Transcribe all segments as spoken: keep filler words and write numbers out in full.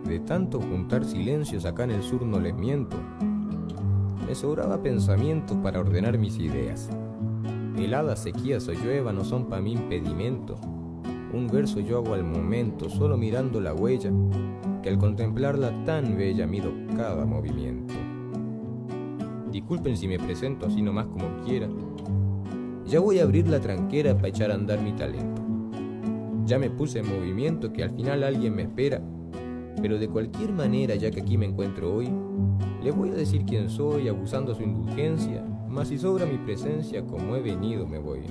De tanto juntar silencios acá en el sur no les miento. Me sobraba pensamiento para ordenar mis ideas. Heladas, sequías o llueva no son pa' mí impedimento. Un verso yo hago al momento, solo mirando la huella, que al contemplarla tan bella mido cada movimiento. Disculpen si me presento así nomás como quiera. Ya voy a abrir la tranquera pa' echar a andar mi talento. Ya me puse en movimiento que al final alguien me espera. Pero de cualquier manera, ya que aquí me encuentro hoy, les voy a decir quién soy, abusando su indulgencia, mas si sobra mi presencia, como he venido me voy.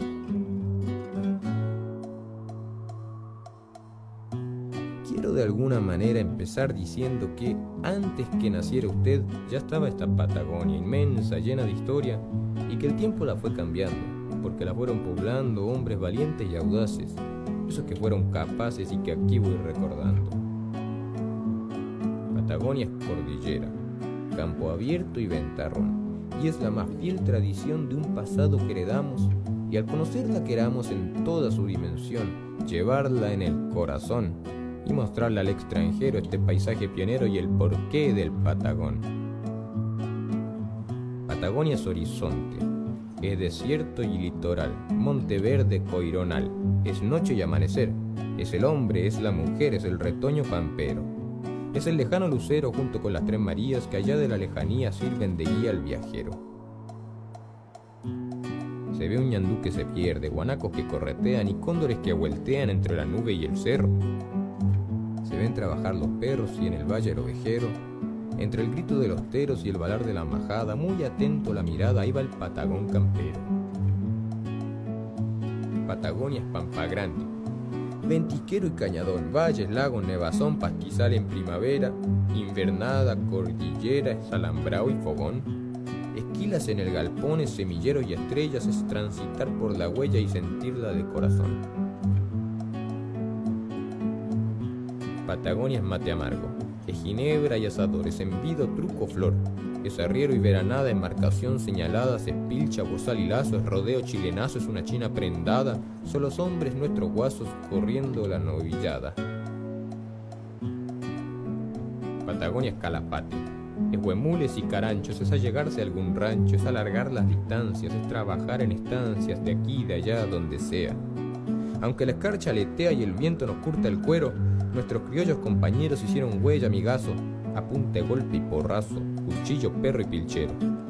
Quiero de alguna manera empezar diciendo que antes que naciera usted ya estaba esta Patagonia inmensa, llena de historia, y que el tiempo la fue cambiando, porque la fueron poblando hombres valientes y audaces, esos que fueron capaces y que aquí voy recordando. Patagonia es cordillera, campo abierto y ventarrón, y es la más fiel tradición de un pasado que heredamos, y al conocerla queramos en toda su dimensión, llevarla en el corazón y mostrarle al extranjero este paisaje pionero y el porqué del Patagón. Patagonia es horizonte, es desierto y litoral, monte verde coironal, es noche y amanecer, es el hombre, es la mujer, es el retoño pampero. Es el lejano lucero junto con las tres Marías que allá de la lejanía sirven de guía al viajero. Se ve un ñandú que se pierde, guanacos que corretean y cóndores que vueltean entre la nube y el cerro. Se ven trabajar los perros y en el valle el ovejero, entre el grito de los teros y el balar de la majada, muy atento la mirada, ahí va el Patagón campero. Patagonia es pampa grande, ventisquero y cañadón, valles, lagos, nevazón, pastizal en primavera, invernada, cordillera, es alambrado y fogón. Esquilas en el galpón, es semillero y estrellas, es transitar por la huella y sentirla de corazón. Patagonia es mate amargo, es ginebra y asador, es envido, truco, flor, es arriero y veranada, embarcación señalada, es pilcha, bozal y lazo, es rodeo chilenazo, es una china prendada, son los hombres nuestros guasos corriendo la novillada. Patagonia es calafate, es huemules y caranchos, es allegarse a algún rancho, es alargar las distancias, es trabajar en estancias de aquí y de allá donde sea. Aunque la escarcha aletea y el viento nos curta el cuero, nuestros criollos compañeros hicieron huella, amigazo, a punta de golpe y porrazo, cuchillo, perro y pilchero.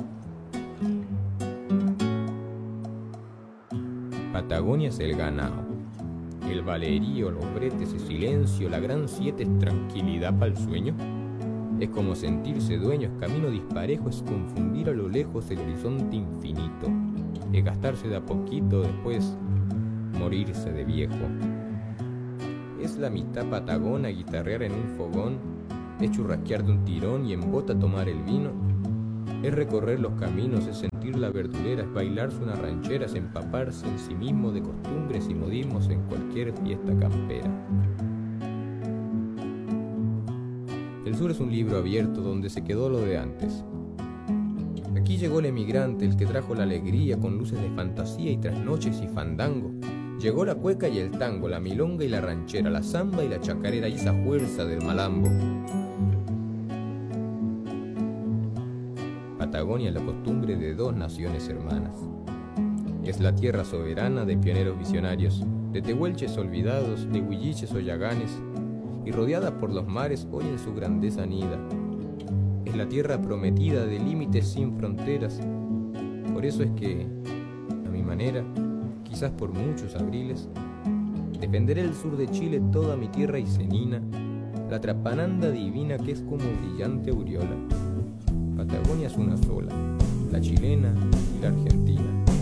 Patagonia es el ganado, el valerío, los bretes, el silencio, la gran siete es tranquilidad para el sueño. Es como sentirse dueño, es camino disparejo, es confundir a lo lejos el horizonte infinito, es gastarse de a poquito, después morirse de viejo. Es la mitad patagona guitarrear en un fogón, es churrasquear de un tirón y en bota tomar el vino, es recorrer los caminos, es sentir la verdulera, es bailarse una ranchera, es empaparse en sí mismo de costumbres y modismos en cualquier fiesta campera. El sur es un libro abierto donde se quedó lo de antes. Aquí llegó el emigrante, el que trajo la alegría con luces de fantasía y trasnoches y fandango. Llegó la cueca y el tango, la milonga y la ranchera, la zamba y la chacarera y esa fuerza del malambo. Patagonia es la costumbre de dos naciones hermanas. Es la tierra soberana de pioneros visionarios, de tehuelches olvidados, de huilliches o yaganes, y rodeada por los mares hoy en su grandeza anida. Es la tierra prometida de límites sin fronteras. Por eso es que, a mi manera, quizás por muchos abriles, defenderé el sur de Chile, toda mi tierra isenina, la trapananda divina que es como brillante aureola. Patagonia es una sola, la chilena y la argentina.